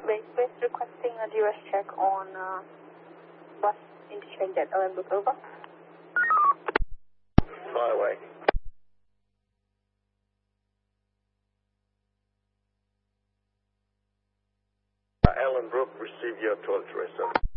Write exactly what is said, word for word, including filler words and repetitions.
Base Base requesting a D R S check on uh, bus interchange at Ellenbrook, over. Fire away. Uh, Ellenbrook, receive your toilet tracer.